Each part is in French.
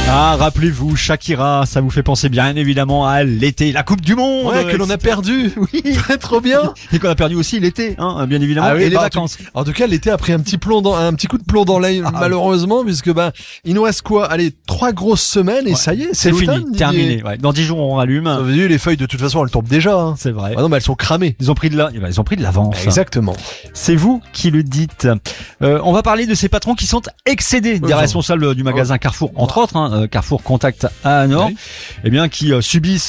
Ah, rappelez-vous, Shakira, ça vous fait penser bien évidemment à l'été, la Coupe du Monde. Ouais, que l'on a perdu. Oui. Trop bien. Et qu'on a perdu aussi l'été, hein, bien évidemment, et les vacances. En tout cas, l'été a pris un petit coup de plomb dans l'œil, malheureusement, puisque il nous reste quoi? Allez, 3 grosses semaines et ça y est, c'est l'automne, fini, terminé. Ouais. Dans 10 jours, on rallume. Vous avez vu, les feuilles de toute façon, elles tombent déjà. Hein. C'est vrai. Ah non, mais elles sont cramées. Ils ont pris de l'avance. Exactement. C'est vous qui le dites. On va parler de ces patrons qui sont excédés des responsables du magasin Carrefour, entre autres, hein, Carrefour Contact à Hanovre, eh bien, qui subissent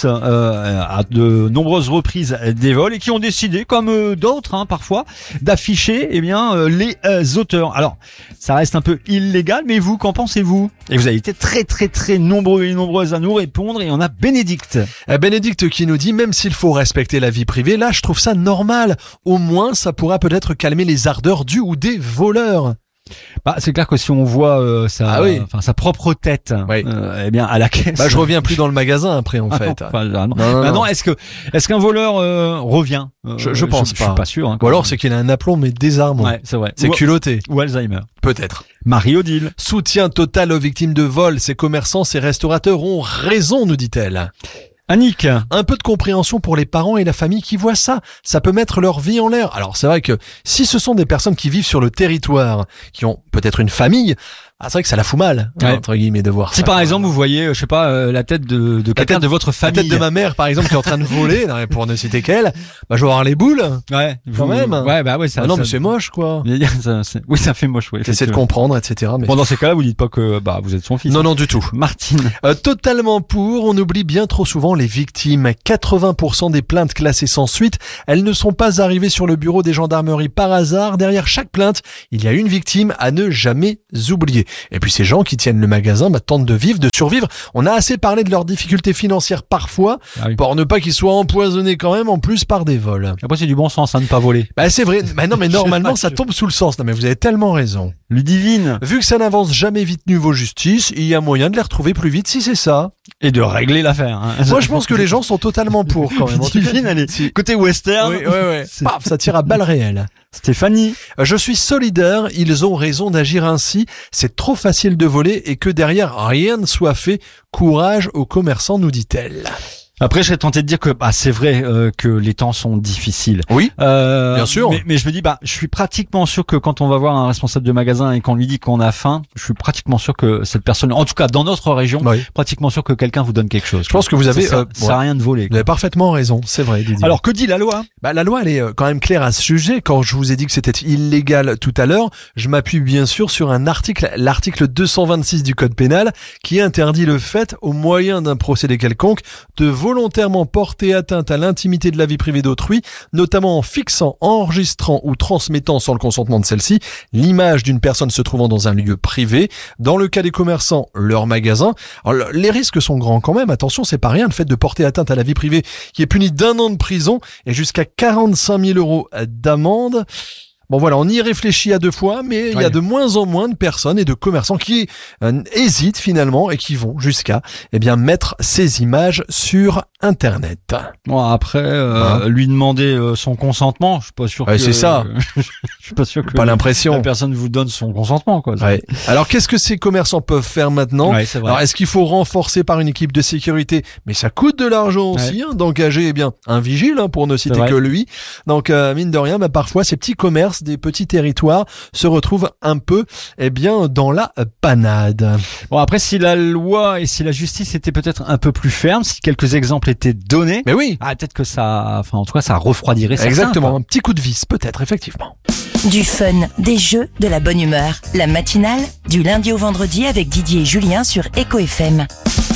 à de nombreuses reprises des vols et qui ont décidé, comme d'autres, hein, parfois, d'afficher, eh bien, les auteurs. Alors, ça reste un peu illégal, mais vous, qu'en pensez-vous? Et vous avez été très nombreux et nombreuses à nous répondre, et on a Bénédicte. Bénédicte qui nous dit, même s'il faut respecter la vie privée, là, je trouve ça normal. Au moins, ça pourra peut-être calmer les ardeurs du ou des voleurs. C'est clair que si on voit sa propre tête, eh bien à la caisse. Je reviens plus dans le magasin après en fait. Non. Est-ce qu'un voleur revient? Je pense pas. Je suis pas sûr. Hein, ou alors c'est qu'il a un aplomb mais des armes. Ouais, c'est vrai. C'est culotté. Ou Alzheimer. Peut-être. Marie-Odile. Soutien total aux victimes de vol. Ces commerçants, ces restaurateurs ont raison, nous dit-elle. Annick. Un peu de compréhension pour les parents et la famille qui voient ça. Ça peut mettre leur vie en l'air. Alors c'est vrai que si ce sont des personnes qui vivent sur le territoire, qui ont peut-être une famille, c'est vrai que ça la fout mal, entre guillemets, de voir ça. Si par exemple vous voyez, je sais pas, la tête de quelqu'un de votre famille. La tête de ma mère, par exemple, qui est en train de voler, pour ne citer qu'elle, je vais avoir les boules. Ouais. Quand même. Ouais, ça. Non, mais c'est moche, quoi. Oui, ça fait moche, oui. J'essaie de comprendre, etc. Mais... Bon, dans ces cas-là, vous dites pas que, vous êtes son fils. Non, du tout. Martine. Totalement pour. On oublie bien trop souvent les victimes. 80% des plaintes classées sans suite, elles ne sont pas arrivées sur le bureau des gendarmeries par hasard. Derrière chaque plainte, il y a une victime à ne jamais oublier. Et puis ces gens qui tiennent le magasin tentent de vivre, de survivre. On a assez parlé de leurs difficultés financières parfois, pour ne pas qu'ils soient empoisonnés quand même en plus par des vols. Après c'est du bon sens, ne pas voler. C'est vrai. Non, mais normalement ça tombe sous le sens. Non, mais vous avez tellement raison. Ludivine. Vu que ça n'avance jamais vite niveau justice, il y a moyen de les retrouver plus vite si c'est ça. Et de régler l'affaire. Hein. Moi je pense que les gens sont totalement pour quand même. Ludivine, elle est côté western. Oui. Paf, ça tire à balles réelles. Stéphanie. Je suis solidaire, ils ont raison d'agir ainsi. C'est trop facile de voler et que derrière rien ne soit fait. Courage aux commerçants, nous dit-elle. Après, je serais tenté de dire que c'est vrai que les temps sont difficiles. Oui, bien sûr. Mais je me dis, je suis pratiquement sûr que quand on va voir un responsable de magasin et qu'on lui dit qu'on a faim, je suis pratiquement sûr que cette personne, en tout cas dans notre région, pratiquement sûr que quelqu'un vous donne quelque chose. Je pense que vous avez... ça sert à rien de voler. Vous avez parfaitement raison, c'est vrai, Didier. Alors, que dit la loi? La loi, elle est quand même claire à ce sujet. Quand je vous ai dit que c'était illégal tout à l'heure, je m'appuie bien sûr sur un article, l'article 226 du Code pénal, qui interdit le fait, au moyen d'un procédé quelconque, de volontairement porter atteinte à l'intimité de la vie privée d'autrui, notamment en fixant, enregistrant ou transmettant sans le consentement de celle-ci l'image d'une personne se trouvant dans un lieu privé. Dans le cas des commerçants, leur magasin. Alors, les risques sont grands quand même. Attention, c'est pas rien le fait de porter atteinte à la vie privée qui est puni d'1 an de prison et jusqu'à 45 000 € d'amende. Bon voilà, on y réfléchit à 2 fois, mais il y a de moins en moins de personnes et de commerçants qui hésitent finalement et qui vont jusqu'à mettre ces images sur Internet. Bon, après, lui demander son consentement, je suis pas sûr que... c'est ça. Je suis pas sûr que pas l'impression. La personne vous donne son consentement, quoi. Alors qu'est-ce que ces commerçants peuvent faire maintenant? C'est vrai. Alors est-ce qu'il faut renforcer par une équipe de sécurité? Mais ça coûte de l'argent aussi d'engager un vigile, pour ne citer que lui. Donc mine de rien, parfois ces petits commerces des petits territoires se retrouvent un peu dans la panade. Bon, après, si la loi et si la justice étaient peut-être un peu plus fermes, si quelques exemples étaient donnés, mais oui, peut-être que ça, en tout cas, ça refroidirait certains. Exactement, un petit coup de vis, peut-être, effectivement. Du fun, des jeux, de la bonne humeur. La matinale, du lundi au vendredi avec Didier et Julien sur Echo FM.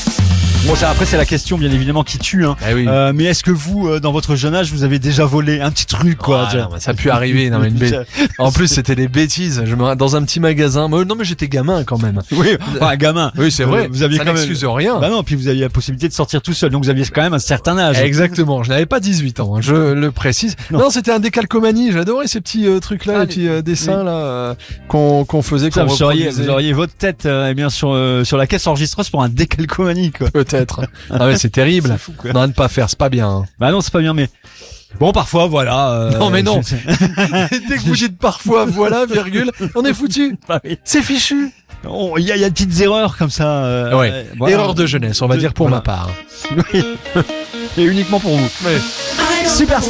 Bon, après, c'est la question, bien évidemment, qui tue, hein. Mais est-ce que vous, dans votre jeune âge, vous avez déjà volé un petit truc, quoi? Ça a pu arriver, en plus, c'était des bêtises. Dans un petit magasin. Non, mais j'étais gamin, quand même. Oui, gamin. Oui, c'est vrai. Vous aviez ça n'excuse rien. Non, puis vous aviez la possibilité de sortir tout seul. Donc, vous aviez quand même un certain âge. Exactement. Je n'avais pas 18 ans, je le précise. Non, c'était un décalcomanie. J'adorais ces petits trucs-là, les petits dessins, là, qu'on faisait, qu'on reproduisait. Vous auriez votre tête, sur la caisse enregistreuse pour un décalcomanie, quoi. Peut-être. C'est terrible. C'est fou, quoi. Non, ne pas faire, c'est pas bien. Non, c'est pas bien, mais bon, parfois, voilà. Non, mais non. Dès que vous dites parfois, voilà, virgule, on est foutu. C'est fichu. Il y a des petites erreurs comme ça. Ouais. Voilà. Erreur de jeunesse, on va dire pour ma part. Oui. Et uniquement pour vous. Ouais. Super.